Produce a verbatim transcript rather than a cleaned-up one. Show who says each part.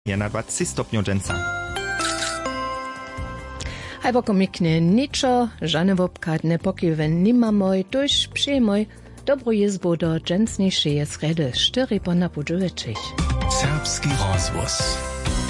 Speaker 1: je na dwadzieścia stopniów dżęca.
Speaker 2: Albo komiknie niczo, żane wopkadne pokiwy nimamoj, tuż przyjmoj dobrą jezbu do dżęcniejszej sredy, cztery po napudzujeczych.
Speaker 3: Serbski rozwóz.